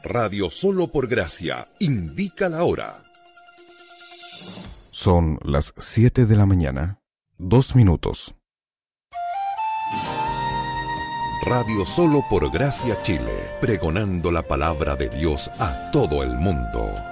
Radio Solo por Gracia indica la hora. Son las 7 de la mañana, 2 minutos. Radio Solo por Gracia Chile, pregonando la palabra de Dios a todo el mundo.